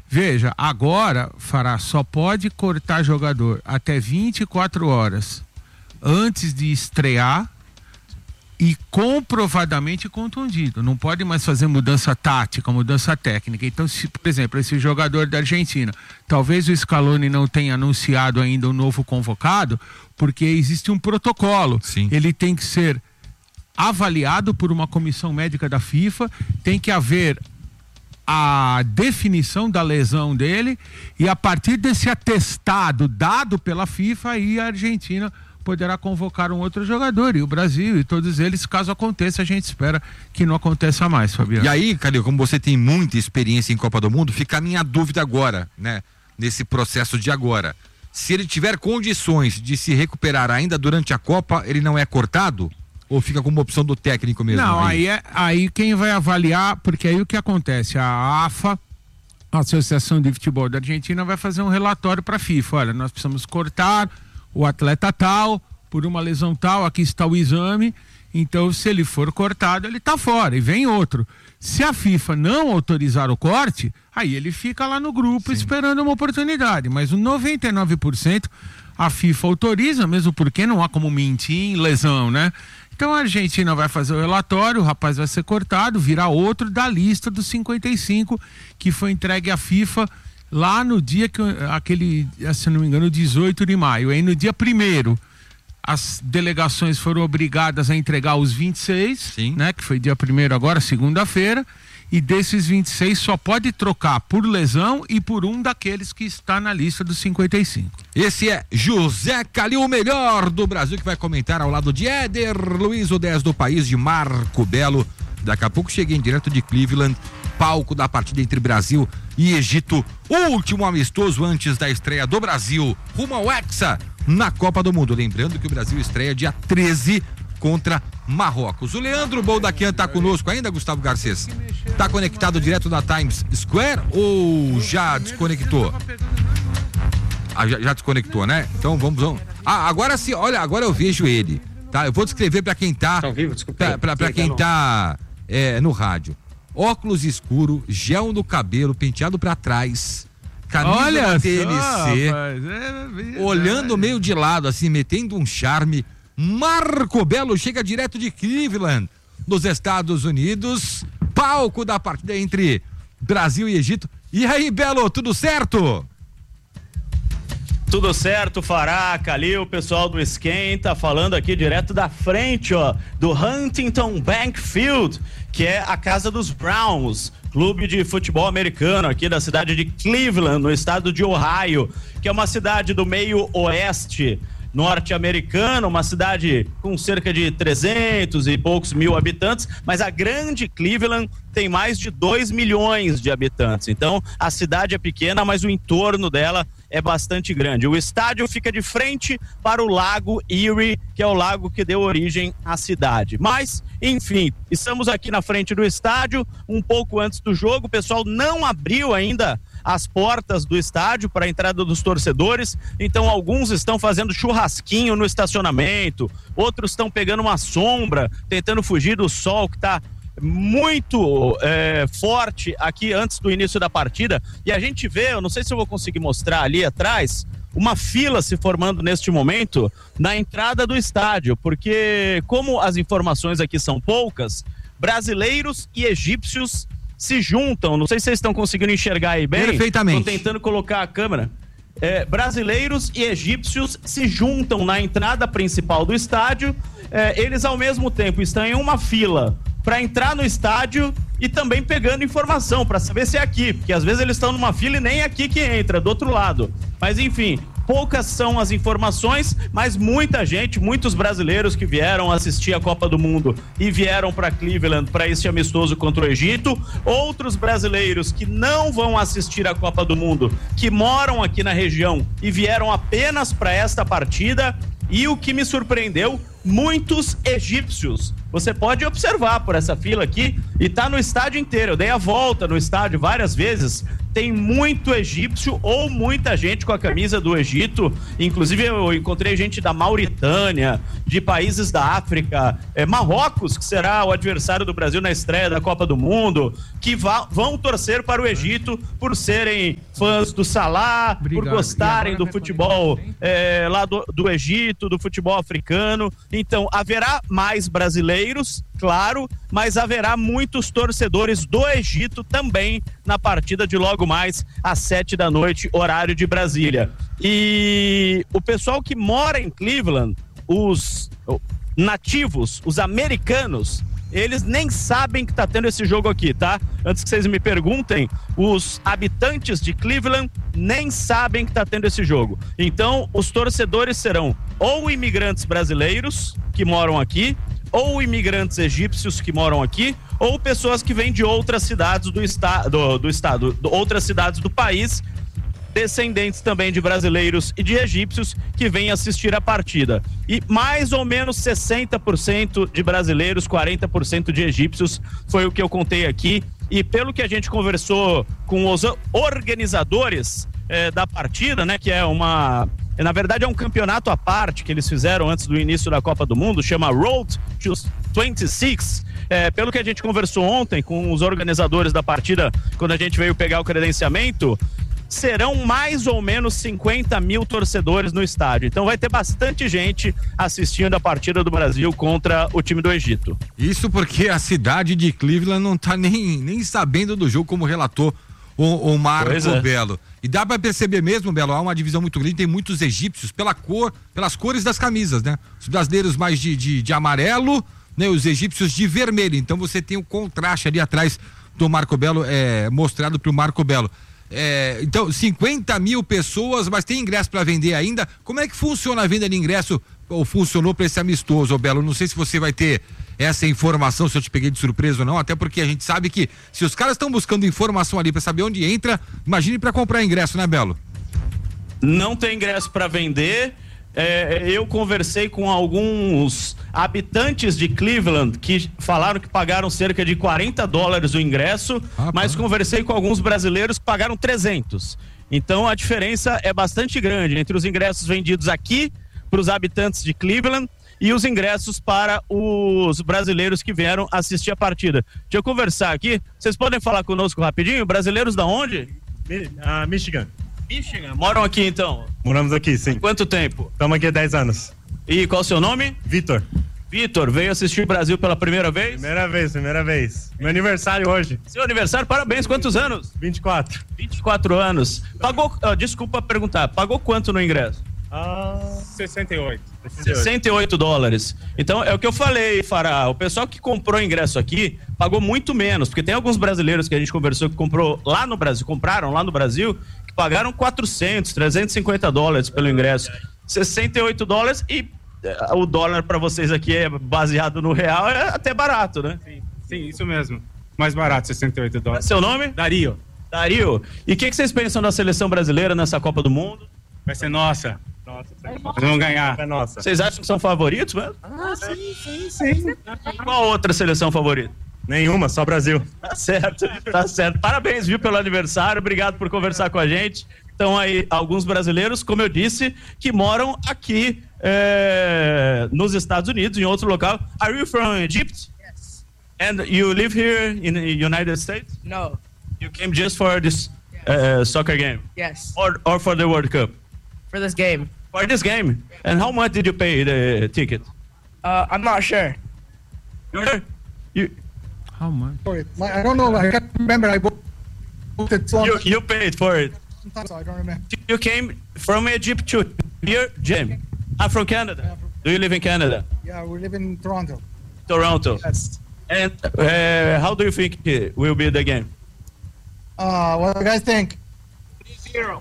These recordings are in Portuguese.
Veja, agora, Fará, só pode cortar jogador até 24 horas antes de estrear e comprovadamente contundido. Não pode mais fazer mudança tática, mudança técnica. Então, se, por exemplo, esse jogador da Argentina, talvez o Scaloni não tenha anunciado ainda um novo convocado, porque existe um protocolo. Sim. Ele tem que ser avaliado por uma comissão médica da FIFA, tem que haver a definição da lesão dele e a partir desse atestado dado pela FIFA, aí a Argentina poderá convocar um outro jogador, e o Brasil e todos eles, caso aconteça, a gente espera que não aconteça mais, Fabiano. E aí, Calil, como você tem muita experiência em Copa do Mundo, fica a minha dúvida agora, né? Nesse processo de agora. Se ele tiver condições de se recuperar ainda durante a Copa, ele não é cortado? Ou fica como opção do técnico mesmo? Não, aí quem vai avaliar, porque aí o que acontece? A AFA, a Associação de Futebol da Argentina, vai fazer um relatório para a FIFA. Olha, nós precisamos cortar o atleta tal, por uma lesão tal, aqui está o exame, então se ele for cortado, ele está fora, e vem outro. Se a FIFA não autorizar o corte, aí ele fica lá no grupo esperando uma oportunidade, mas o 99% a FIFA autoriza, mesmo porque não há como mentir em lesão, né? Então a Argentina vai fazer o relatório, o rapaz vai ser cortado, virá outro da lista dos 55 que foi entregue à FIFA lá no dia que se não me engano, 18 de maio. Aí no dia 1º, as delegações foram obrigadas a entregar os 26, né? Que foi dia 1º agora, segunda-feira, e desses 26 só pode trocar por lesão e por um daqueles que está na lista dos 55. Esse é José Calil, o melhor do Brasil, que vai comentar ao lado de Éder Luiz, o 10 do país, de Marco Belo. Daqui a pouco cheguei em direto de Cleveland, palco da partida entre Brasil e Egito, último amistoso antes da estreia do Brasil rumo ao Hexa na Copa do Mundo. Lembrando que o Brasil estreia dia 13 contra Marrocos. O Leandro Boldaquian tá conosco ainda, Gustavo Garcês? Tá conectado direto da Times Square ou já desconectou? Já desconectou, né? Então vamos. Agora sim, olha, agora eu vejo ele, tá? Eu vou descrever pra quem tá pra quem tá no rádio. Óculos escuro, gel no cabelo, penteado pra trás, camisa da TNC, olhando meio de lado, assim, metendo um charme. Marco Belo chega direto de Cleveland, nos Estados Unidos, palco da partida entre Brasil e Egito. E aí, Belo, tudo certo? Tudo certo, Fará, Calil, pessoal do Esquenta, falando aqui direto da frente, do Huntington Bank Field, que é a casa dos Browns, clube de futebol americano aqui da cidade de Cleveland, no estado de Ohio, que é uma cidade do meio oeste norte-americano, uma cidade com cerca de 300 e poucos mil habitantes, mas a grande Cleveland tem mais de 2 milhões de habitantes. Então, a cidade é pequena, mas o entorno dela é bastante grande. O estádio fica de frente para o Lago Erie, que é o lago que deu origem à cidade. Mas, enfim, estamos aqui na frente do estádio, um pouco antes do jogo. O pessoal não abriu ainda as portas do estádio para a entrada dos torcedores, então alguns estão fazendo churrasquinho no estacionamento, outros estão pegando uma sombra, tentando fugir do sol que está muito forte aqui antes do início da partida. E a gente vê, eu não sei se eu vou conseguir mostrar ali atrás, uma fila se formando neste momento na entrada do estádio, porque como as informações aqui são poucas, brasileiros e egípcios se juntam, não sei se vocês estão conseguindo enxergar aí bem. Perfeitamente. Estou tentando colocar a câmera. Brasileiros e egípcios se juntam na entrada principal do estádio, eles ao mesmo tempo estão em uma fila para entrar no estádio e também pegando informação para saber se é aqui, porque às vezes eles estão numa fila e nem é aqui que entra, do outro lado. Mas enfim, poucas são as informações, mas muita gente, muitos brasileiros que vieram assistir a Copa do Mundo e vieram para Cleveland para esse amistoso contra o Egito, outros brasileiros que não vão assistir a Copa do Mundo, que moram aqui na região e vieram apenas para esta partida. E o que me surpreendeu, muitos egípcios. Você pode observar por essa fila aqui e tá no estádio inteiro. Eu dei a volta no estádio várias vezes. tem muito egípcio ou muita gente com a camisa do Egito. Inclusive eu encontrei gente da Mauritânia, de países da África, Marrocos, que será o adversário do Brasil na estreia da Copa do Mundo, que vão torcer para o Egito por serem fãs do Salah, por gostarem do futebol lá do Egito, do futebol africano. Então haverá mais brasileiros, claro, mas haverá muitos torcedores do Egito também na partida de logo mais às 7 da noite, horário de Brasília. E o pessoal que mora em Cleveland, os nativos, os americanos, eles nem sabem que tá tendo esse jogo aqui, tá? Antes que vocês me perguntem, os habitantes de Cleveland nem sabem que tá tendo esse jogo. Então, os torcedores serão ou imigrantes brasileiros que moram aqui, ou imigrantes egípcios que moram aqui, ou pessoas que vêm de outras cidades do estado, outras cidades do país, descendentes também de brasileiros e de egípcios que vêm assistir a partida. E mais ou menos 60% de brasileiros, 40% de egípcios, foi o que eu contei aqui. E pelo que a gente conversou com os organizadores da partida, né, que na verdade é um campeonato à parte que eles fizeram antes do início da Copa do Mundo, chama Road to 26. Pelo que a gente conversou ontem com os organizadores da partida, quando a gente veio pegar o credenciamento, serão mais ou menos 50 mil torcedores no estádio. Então vai ter bastante gente assistindo a partida do Brasil contra o time do Egito. Isso porque a cidade de Cleveland não tá nem sabendo do jogo, como relatou o Marco Belo. E dá pra perceber mesmo, Belo, há uma divisão muito grande, tem muitos egípcios pelas cores das camisas, né? Os brasileiros mais de amarelo, né? Os egípcios de vermelho. Então você tem um contraste ali atrás do Marco Belo, mostrado pro Marco Belo. Então, 50 mil pessoas, mas tem ingresso para vender ainda. Como é que funciona a venda de ingresso, ou funcionou para esse amistoso, Belo? Não sei se você vai ter essa informação, se eu te peguei de surpresa ou não, até porque a gente sabe que se os caras estão buscando informação ali para saber onde entra, imagine para comprar ingresso, né, Belo? Não tem ingresso para vender. Eu conversei com alguns habitantes de Cleveland que falaram que pagaram cerca de $40 o ingresso, mas conversei com alguns brasileiros que pagaram 300. Então a diferença é bastante grande entre os ingressos vendidos aqui para os habitantes de Cleveland e os ingressos para os brasileiros que vieram assistir a partida. Deixa eu conversar aqui. Vocês podem falar conosco rapidinho? Brasileiros da onde? Michigan. Michigan. Moram aqui então? Moramos aqui, sim. Quanto tempo? Estamos aqui há 10 anos. E qual o seu nome? Vitor. Vitor, veio assistir o Brasil pela primeira vez? Primeira vez. Meu aniversário hoje. Seu aniversário, parabéns. Quantos anos? 24. 24 anos. Pagou, desculpa perguntar, pagou quanto no ingresso? 68. $68. Então é o que eu falei, Fará. O pessoal que comprou ingresso aqui pagou muito menos, porque tem alguns brasileiros que a gente conversou que compraram lá no Brasil, que pagaram $400, $350 pelo ingresso. $68 e o dólar para vocês aqui é baseado no real, é até barato, né? Sim, isso mesmo. Mais barato, $68. Seu nome? Dario. E o que vocês pensam da seleção brasileira nessa Copa do Mundo? Vai ser nossa. Nós vamos ganhar. É nossa. Vocês acham que são favoritos mesmo? Sim. Qual outra seleção favorita? Nenhuma, só Brasil. Tá certo. Parabéns, viu, pelo aniversário. Obrigado por conversar com a gente. Então aí, alguns brasileiros, como eu disse, que moram aqui nos Estados Unidos, em outro local. Are you from Egypt? Yes. And you live here in the United States? No. You came just for this soccer game? Yes. Or for the World Cup? For this game. For this game? And how much did you pay the ticket? I'm not sure. How much? For it. I don't know. I can't remember. I bought it so long You paid for it. time, so I don't remember. You came from Egypt to here, Jim? I'm from Canada. Do you live in Canada? Yeah, we live in Toronto. Toronto. Yes. And how do you think it will be the game? What do you guys think? 3-0.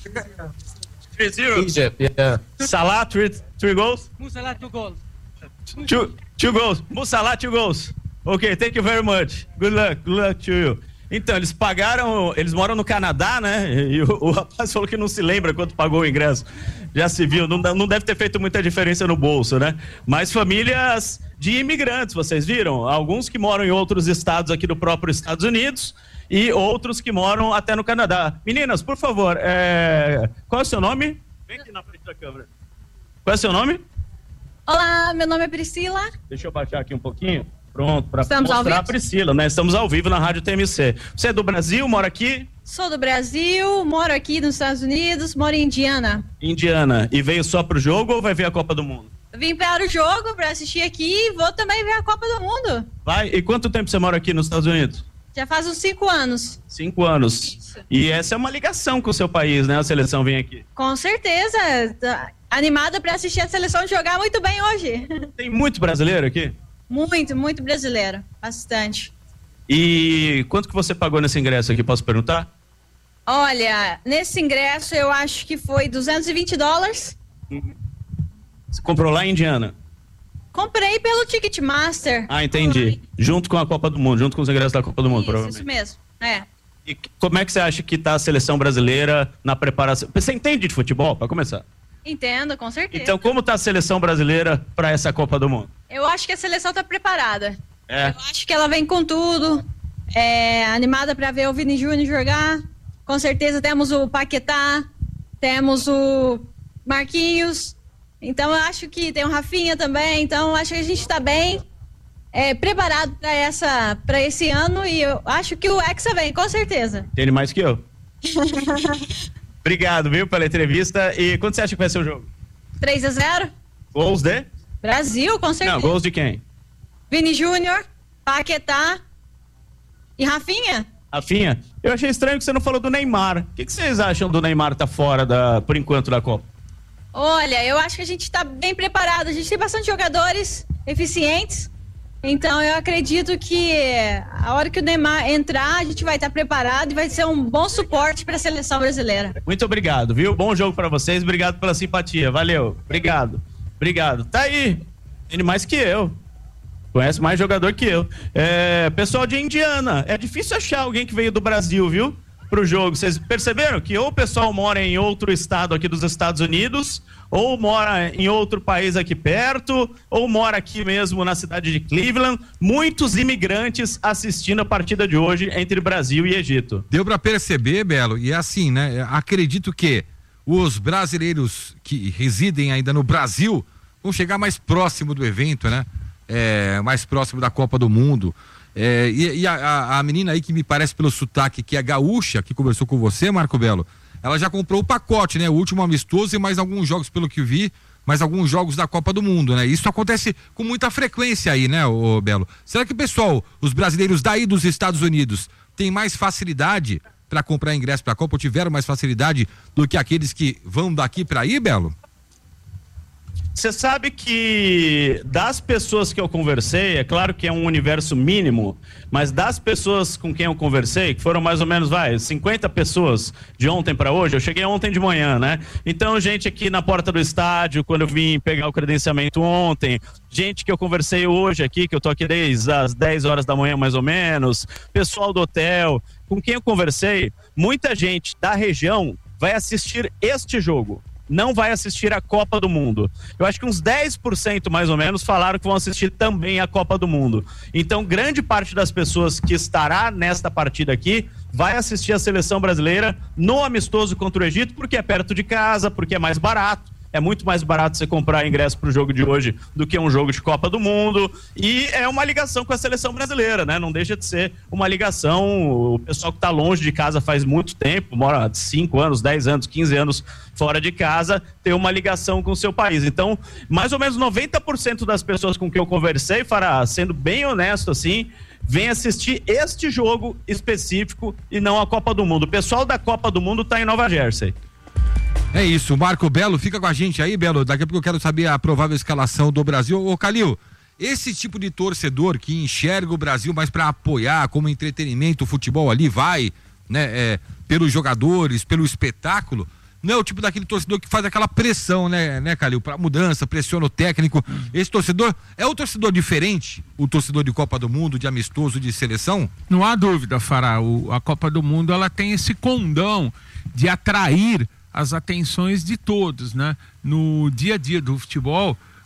3-0. Egypt, yeah. Salah, three goals? Musala 2 goals. Two goals. Musala, 2 goals. Ok, thank you very much. Good luck to you. Então, eles moram no Canadá, né? E o rapaz falou que não se lembra quanto pagou o ingresso. Já se viu, não deve ter feito muita diferença no bolso, né? Mas famílias de imigrantes, vocês viram? Alguns que moram em outros estados aqui do próprio Estados Unidos e outros que moram até no Canadá. Meninas, por favor, qual é o seu nome? Vem aqui na frente da câmera. Qual é o seu nome? Olá, meu nome é Priscila. Deixa eu baixar aqui um pouquinho. Pronto, para Estamos ao mostrar a vivo? Priscila, né? Estamos ao vivo na Rádio TMC. Você é do Brasil, mora aqui? Sou do Brasil, moro aqui nos Estados Unidos, moro em Indiana. Indiana. E veio só pro jogo ou vai ver a Copa do Mundo? Vim para o jogo para assistir aqui e vou também ver a Copa do Mundo. Vai. E quanto tempo você mora aqui nos Estados Unidos? Já faz uns 5 anos. 5 anos. Isso. E essa é uma ligação com o seu país, né? A seleção vem aqui. Com certeza. Animada para assistir a seleção jogar muito bem hoje. Tem muito brasileiro aqui? Muito brasileiro. Bastante. E quanto que você pagou nesse ingresso aqui, posso perguntar? Olha, nesse ingresso eu acho que foi $220. Você comprou lá em Indiana? Comprei pelo Ticketmaster. Ah, entendi. Junto com a Copa do Mundo, junto com os ingressos da Copa do Mundo, Isso provavelmente. mesmo. É. E como é que você acha que tá a seleção brasileira na preparação? Você entende de futebol, para começar? Entendo, com certeza. Então, como tá a seleção brasileira para essa Copa do Mundo? Eu acho que a seleção tá preparada. É. Eu acho que ela vem com tudo. Animada para ver o Vini Júnior jogar. Com certeza temos o Paquetá, temos o Marquinhos. Então eu acho que tem o Rafinha também. Então eu acho que a gente está bem preparado para esse ano e eu acho que o Hexa vem, com certeza. Entende mais que eu. Obrigado, viu, pela entrevista. E quando você acha que vai ser o jogo? 3-0. Gols de? Brasil, com certeza. Não, gols de quem? Vini Júnior, Paquetá e Rafinha. Rafinha? Eu achei estranho que você não falou do Neymar. O que vocês acham do Neymar tá fora, por enquanto, da Copa? Olha, eu acho que a gente está bem preparado. A gente tem bastante jogadores eficientes. Então eu acredito que a hora que o Neymar entrar, a gente vai estar preparado e vai ser um bom suporte para a seleção brasileira. Muito obrigado, viu? Bom jogo para vocês. Obrigado pela simpatia. Valeu. Obrigado. Obrigado. Tá aí. Ele mais que eu. Conhece mais jogador que eu. Pessoal de Indiana. É difícil achar alguém que veio do Brasil, viu? Pro jogo. Vocês perceberam que ou o pessoal mora em outro estado aqui dos Estados Unidos, ou mora em outro país aqui perto, ou mora aqui mesmo na cidade de Cleveland. Muitos imigrantes assistindo a partida de hoje entre Brasil e Egito. Deu pra perceber, Belo, e é assim, né? Acredito que os brasileiros que residem ainda no Brasil vão chegar mais próximo do evento, né? Mais próximo da Copa do Mundo. E a menina aí que me parece pelo sotaque que é gaúcha, que conversou com você, Marco Belo, ela já comprou o pacote, né? O último amistoso e mais alguns jogos, pelo que eu vi, mais alguns jogos da Copa do Mundo, né? Isso acontece com muita frequência aí, né, ô Belo? Será que, pessoal, os brasileiros daí dos Estados Unidos têm mais facilidade para comprar ingresso para a Copa, ou tiveram mais facilidade do que aqueles que vão daqui para aí, Belo? Você sabe que das pessoas que eu conversei, é claro que é um universo mínimo, mas das pessoas com quem eu conversei, que foram mais ou menos, 50 pessoas de ontem para hoje, eu cheguei ontem de manhã, né? Então, gente aqui na porta do estádio, quando eu vim pegar o credenciamento ontem, gente que eu conversei hoje aqui, que eu tô aqui desde as 10 horas da manhã mais ou menos, pessoal do hotel, com quem eu conversei, muita gente da região vai assistir este jogo. Não vai assistir a Copa do Mundo. Eu acho que uns 10% mais ou menos falaram que vão assistir também a Copa do Mundo. Então, grande parte das pessoas que estará nesta partida aqui vai assistir a seleção brasileira no amistoso contra o Egito, porque é perto de casa, porque é mais barato. É muito mais barato você comprar ingresso para o jogo de hoje do que um jogo de Copa do Mundo. E é uma ligação com a seleção brasileira, né? Não deixa de ser uma ligação. O pessoal que está longe de casa faz muito tempo, mora 5 anos, 10 anos, 15 anos fora de casa, tem uma ligação com o seu país. Então, mais ou menos 90% das pessoas com quem eu conversei, sendo bem honesto assim, vem assistir este jogo específico e não a Copa do Mundo. O pessoal da Copa do Mundo está em Nova Jersey. É isso, Marco Belo, fica com a gente aí, Belo, daqui a pouco eu quero saber a provável escalação do Brasil. Ô Calil, esse tipo de torcedor que enxerga o Brasil mais para apoiar como entretenimento, o futebol ali vai, né, pelos jogadores, pelo espetáculo, não é o tipo daquele torcedor que faz aquela pressão, né, Calil, pra mudança, pressiona o técnico. Esse torcedor é um torcedor diferente, o torcedor de Copa do Mundo, de amistoso, de seleção? Não há dúvida, Fará, a Copa do Mundo, ela tem esse condão de atrair as atenções de todos, né? No dia a dia do futebol,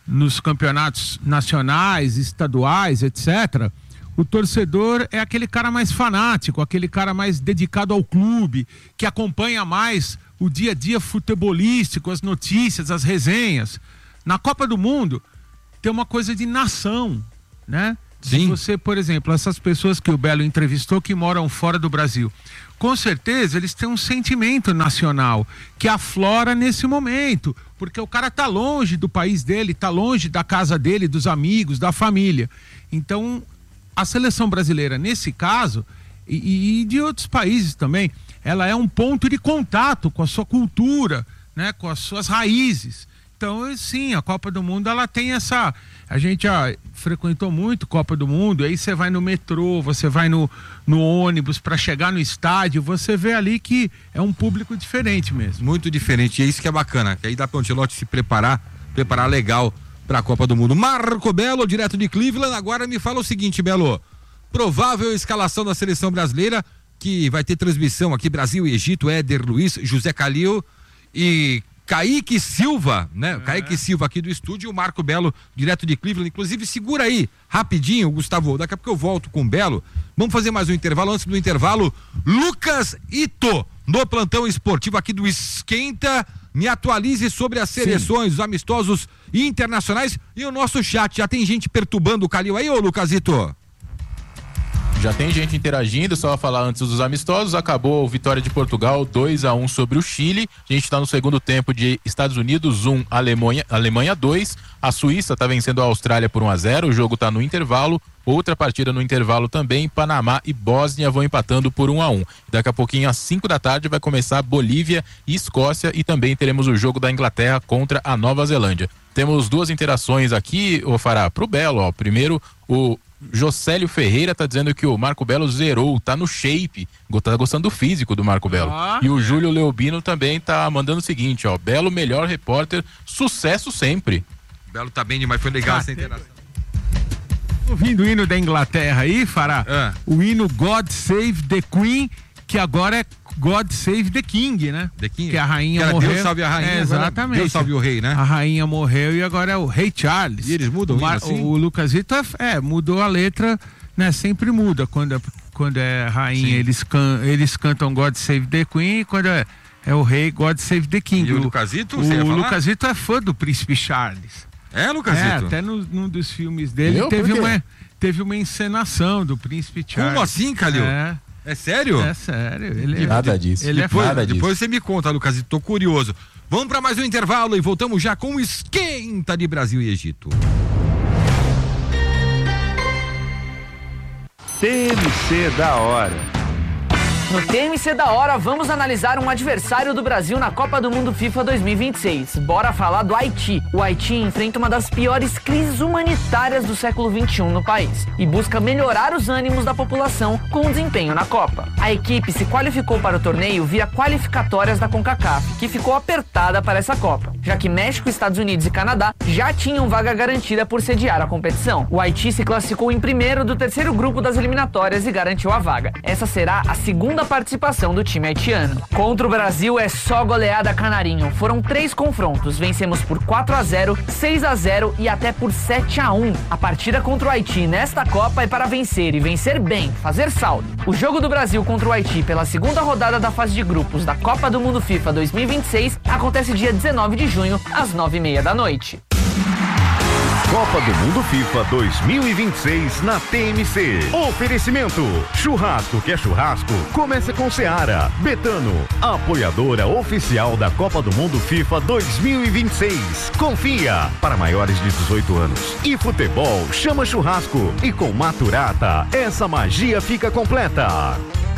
nos campeonatos nacionais, estaduais, etc., o torcedor é aquele cara mais fanático, aquele cara mais dedicado ao clube, que acompanha mais o dia a dia futebolístico, as notícias, as resenhas. Na Copa do Mundo tem uma coisa de nação, né? Sim. Se você, por exemplo, essas pessoas que o Belo entrevistou que moram fora do Brasil, com certeza eles têm um sentimento nacional que aflora nesse momento, porque o cara tá longe do país dele, tá longe da casa dele, dos amigos, da família. Então, a seleção brasileira, nesse caso, e de outros países também, ela é um ponto de contato com a sua cultura, né, com as suas raízes. Então, sim, a Copa do Mundo, ela tem essa... A gente já frequentou muito Copa do Mundo, aí você vai no metrô, você vai no ônibus para chegar no estádio, você vê ali que é um público diferente mesmo. Muito diferente, e é isso que é bacana, que aí dá para o Ancelotti se preparar legal para a Copa do Mundo. Marco Belo, direto de Cleveland, agora me fala o seguinte, Belo, provável escalação da seleção brasileira, que vai ter transmissão aqui, Brasil e Egito, Éder Luiz, José Calil e Kaique Silva, né? Kaique Silva aqui do estúdio, o Marco Belo, direto de Cleveland. Inclusive, segura aí, rapidinho, Gustavo, daqui a pouco eu volto com o Belo. Vamos fazer mais um intervalo. Antes do intervalo, Lucas Ito, no plantão esportivo aqui do Esquenta. Me atualize sobre as seleções, os amistosos internacionais e o nosso chat. Já tem gente perturbando o Calil aí, ô Lucas Ito? Já tem gente interagindo, só falar antes dos amistosos, acabou vitória de Portugal 2-1 sobre o Chile, a gente está no segundo tempo de Estados Unidos 1, Alemanha 2, a Suíça está vencendo a Austrália por 1-0, o jogo está no intervalo, outra partida no intervalo também, Panamá e Bósnia vão empatando por 1-1. Daqui a pouquinho às 5 da tarde vai começar Bolívia e Escócia e também teremos o jogo da Inglaterra contra a Nova Zelândia. Temos duas interações aqui, ô Fará, pro Belo, ó. Primeiro, o Jocélio Ferreira tá dizendo que o Marco Belo zerou, tá no shape, tá gostando do físico do Marco Belo. E o Júlio Leobino também tá mandando o seguinte, ó, Belo, melhor repórter, sucesso sempre. Belo tá bem demais, foi legal essa interação. Ouvindo o hino da Inglaterra aí, Fará, o hino God Save the Queen, que agora é God Save the King, né? The King? Que a rainha morreu. Deus salve a rainha. Exatamente. Deus salve o rei, né? A rainha morreu e agora é o Rei Charles. E eles mudam assim? O Lucasito mudou a letra, né? Sempre muda. Quando é rainha, eles cantam God Save the Queen, e quando é o rei, God Save the King. E o Lucasito, você ia falar? O Lucasito é fã do Príncipe Charles. É, Lucasito? Até num dos filmes dele teve uma encenação do Príncipe Charles. Como assim, Calil? É sério? É sério. Nada disso. Depois você me conta, Lucas, tô curioso. Vamos para mais um intervalo e voltamos já com o Esquenta de Brasil e Egito. TMC da hora. No TMC da hora, vamos analisar um adversário do Brasil na Copa do Mundo FIFA 2026. Bora falar do Haiti. O Haiti enfrenta uma das piores crises humanitárias do século XXI no país e busca melhorar os ânimos da população com o desempenho na Copa. A equipe se qualificou para o torneio via qualificatórias da CONCACAF, que ficou apertada para essa Copa, já que México, Estados Unidos e Canadá já tinham vaga garantida por sediar a competição. O Haiti se classificou em primeiro do terceiro grupo das eliminatórias e garantiu a vaga. Essa será a segunda participação do time haitiano. Contra o Brasil é só goleada canarinho. Foram 3 confrontos, vencemos por 4-0, 6-0 e até por 7-1. A partida contra o Haiti nesta Copa é para vencer e vencer bem, fazer saldo. O jogo do Brasil contra o Haiti pela segunda rodada da fase de grupos da Copa do Mundo FIFA 2026 acontece dia 19 de junho, às 9h30 da noite. Copa do Mundo FIFA 2026 na TMC. Oferecimento: churrasco que é churrasco, começa com Seara. Betano, apoiadora oficial da Copa do Mundo FIFA 2026. Confia, para maiores de 18 anos. E futebol chama churrasco. E com Maturata, essa magia fica completa.